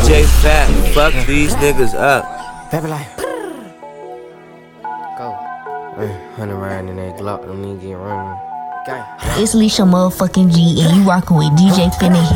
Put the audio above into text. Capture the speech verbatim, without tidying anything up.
J Fat, fuck these niggas up. Baby like, go. Hey, hundred round in that Glock, don't need to get running. It's Leisha motherfucking G, and you rockin' with D J Finna.